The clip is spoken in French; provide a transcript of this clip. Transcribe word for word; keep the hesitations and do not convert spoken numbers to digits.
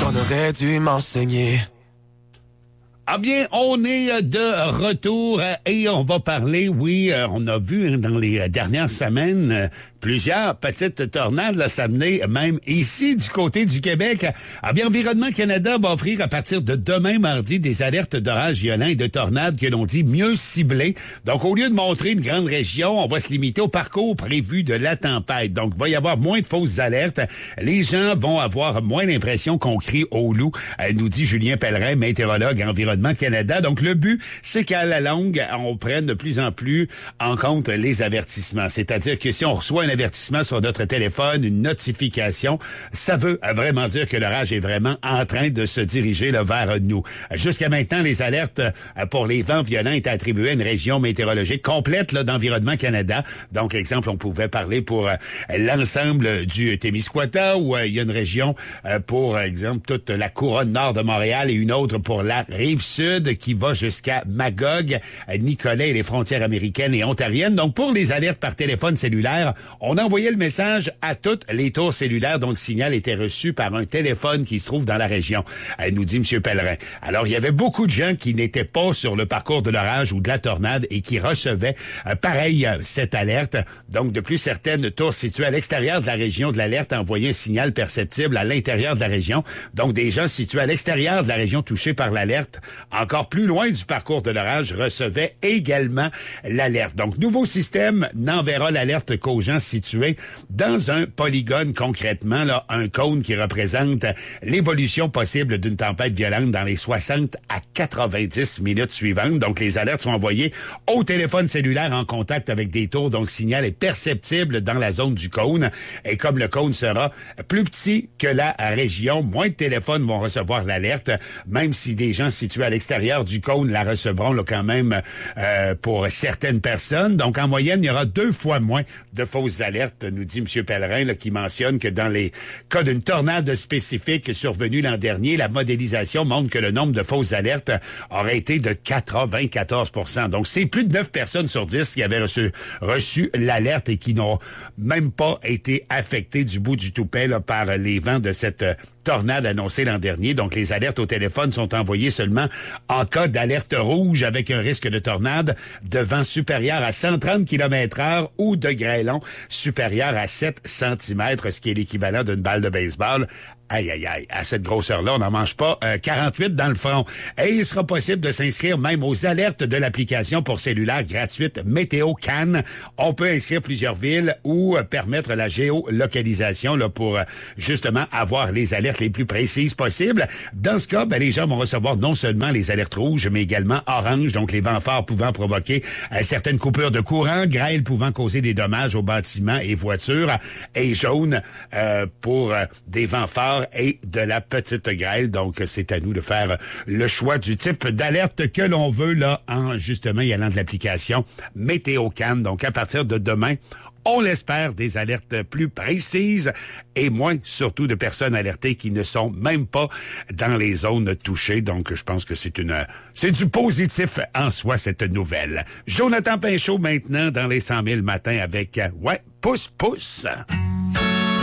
qu'on aurait dû m'enseigner. Ah bien, on est de retour et on va parler, oui, on a vu dans les dernières semaines plusieurs petites tornades là, s'amener même ici du côté du Québec. Ah bien, Environnement Canada va offrir à partir de demain mardi des alertes d'orages violents et de tornades que l'on dit mieux ciblées. Donc, au lieu de montrer une grande région, on va se limiter au parcours prévu de la tempête. Donc, il va y avoir moins de fausses alertes. Les gens vont avoir moins l'impression qu'on crie au loup, nous dit Julien Pellerin, météorologue Environnement Canada. Donc, le but, c'est qu'à la longue, on prenne de plus en plus en compte les avertissements. C'est-à-dire que si on reçoit un avertissement sur notre téléphone, une notification, ça veut vraiment dire que l'orage est vraiment en train de se diriger là, vers nous. Jusqu'à maintenant, les alertes pour les vents violents étaient attribuées à une région météorologique complète là, d'Environnement Canada. Donc, exemple, on pouvait parler pour euh, l'ensemble du Témiscouata, où euh, il y a une région euh, pour exemple toute la couronne nord de Montréal et une autre pour la rive sud qui va jusqu'à Magog, Nicolet et les frontières américaines et ontariennes. Donc, pour les alertes par téléphone cellulaire, on envoyait le message à toutes les tours cellulaires dont le signal était reçu par un téléphone qui se trouve dans la région, nous dit M. Pellerin. Alors, il y avait beaucoup de gens qui n'étaient pas sur le parcours de l'orage ou de la tornade et qui recevaient euh, pareil euh, cette alerte. Donc, de plus, certaines tours situées à l'extérieur de la région de l'alerte envoyaient un signal perceptible à l'intérieur de la région. Donc, des gens situés à l'extérieur de la région touchée par l'alerte, encore plus loin du parcours de l'orage, recevaient également l'alerte. Donc, nouveau système n'enverra l'alerte qu'aux gens situés dans un polygone, concrètement, là, un cône qui représente l'évolution possible d'une tempête violente dans les soixante à quatre-vingt-dix minutes suivantes. Donc, les alertes sont envoyées au téléphone cellulaire en contact avec des tours dont le signal est perceptible dans la zone du cône. Et comme le cône sera plus petit que la région, moins de téléphones vont recevoir l'alerte, même si des gens situés à l'extérieur du cône la recevront là, quand même euh, pour certaines personnes. Donc, en moyenne, il y aura deux fois moins de fausses alertes, nous dit M. Pellerin, là, qui mentionne que dans les cas d'une tornade spécifique survenue l'an dernier, la modélisation montre que le nombre de fausses alertes aurait été de quatre-vingt-quatorze pour cent. Donc, c'est plus de neuf personnes sur dix qui avaient reçu, reçu l'alerte et qui n'ont même pas été affectées du bout du toupet là, par les vents de cette tornade annoncée l'an dernier. Donc, les alertes au téléphone sont envoyées seulement en cas d'alerte rouge avec un risque de tornade de vent supérieur à cent trente kilomètres heure ou de grêlon supérieur à sept centimètres, ce qui est l'équivalent d'une balle de baseball. Aïe, aïe, aïe. À cette grosseur-là, on n'en mange pas euh, quarante-huit dans le front. Et il sera possible de s'inscrire même aux alertes de l'application pour cellulaire gratuite Météo Cannes. On peut inscrire plusieurs villes ou euh, permettre la géolocalisation là, pour euh, justement avoir les alertes les plus précises possibles. Dans ce cas, ben, les gens vont recevoir non seulement les alertes rouges, mais également orange, donc les vents forts pouvant provoquer euh, certaines coupures de courant, grêle pouvant causer des dommages aux bâtiments et voitures, et jaune euh, pour euh, des vents forts et de la petite grêle. Donc, c'est à nous de faire le choix du type d'alerte que l'on veut, là, en justement y allant de l'application Météo Cannes. Donc, à partir de demain, on l'espère, des alertes plus précises et moins, surtout, de personnes alertées qui ne sont même pas dans les zones touchées. Donc, je pense que c'est une, c'est du positif en soi, cette nouvelle. Jonathan Pinchot, maintenant, dans les cent mille matins avec, ouais, pouce, pouce.